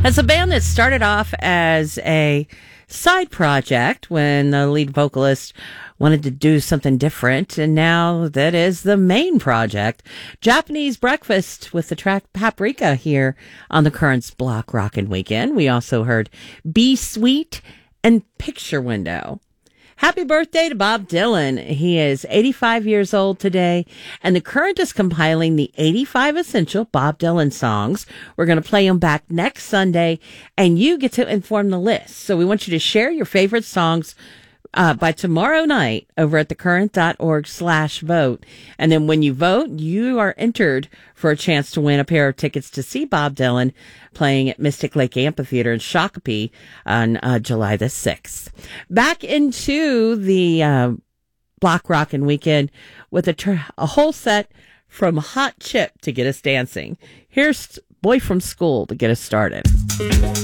It's a band that started off as a side project when the lead vocalist wanted to do something different, and now that is the main project. Japanese Breakfast with the track Paprika here on the Currents Block Rockin' Weekend. We also heard Be Sweet and Picture Window. Happy birthday to Bob Dylan. He is 85 years old today, and the Current is compiling the 85 essential Bob Dylan songs. We're going to play them back next Sunday, and you get to inform the list. So we want you to share your favorite songs by tomorrow night over at thecurrent.org/vote. And then when you vote, you are entered for a chance to win a pair of tickets to see Bob Dylan playing at Mystic Lake Amphitheater in Shakopee on July the 6th. Back into the Block Rockin' Weekend with a whole set from Hot Chip to get us dancing. Here's Boy from School to get us started.